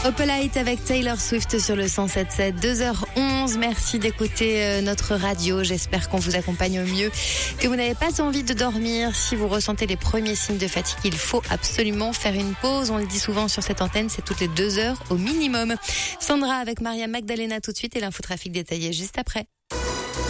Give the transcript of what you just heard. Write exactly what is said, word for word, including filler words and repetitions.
Opalite avec Taylor Swift sur le cent sept sept, deux heures onze. Merci d'écouter notre radio. J'espère qu'on vous accompagne au mieux, que vous n'avez pas envie de dormir. Si vous ressentez les premiers signes de fatigue, il faut absolument faire une pause. On le dit souvent sur cette antenne, c'est toutes les deux heures au minimum. Sandra avec Maria Magdalena tout de suite et l'infotrafic détaillé juste après.